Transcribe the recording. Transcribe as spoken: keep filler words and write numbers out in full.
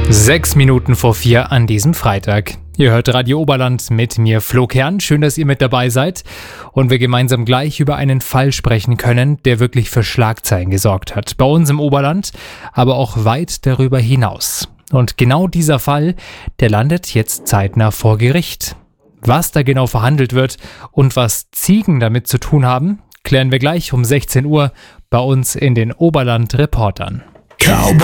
Sechs Minuten vor vier an diesem Freitag. Ihr hört Radio Oberland mit mir, Flo Kern. Schön, dass ihr mit dabei seid und wir gemeinsam gleich über einen Fall sprechen können, der wirklich für Schlagzeilen gesorgt hat. Bei uns im Oberland, aber auch weit darüber hinaus. Und genau dieser Fall, der landet jetzt zeitnah vor Gericht. Was da genau verhandelt wird und was Ziegen damit zu tun haben, klären wir gleich um sechzehn Uhr bei uns in den Oberland Reportern.